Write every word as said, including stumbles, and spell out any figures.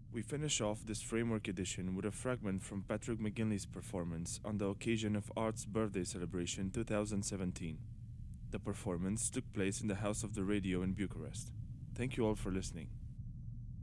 We finish off this framework edition with a fragment from Patrick McGinley's performance on the occasion of Art's birthday celebration twenty seventeen. The performance took place in the House of the Radio in Bucharest. Thank you all for listening.